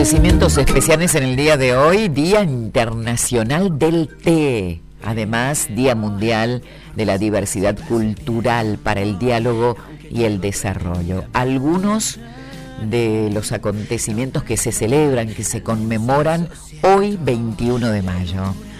acontecimientos especiales en el día de hoy, Día Internacional del Té, además Día Mundial de la Diversidad Cultural para el Diálogo y el Desarrollo. Algunos de los acontecimientos que se celebran, que se conmemoran hoy 21 de mayo.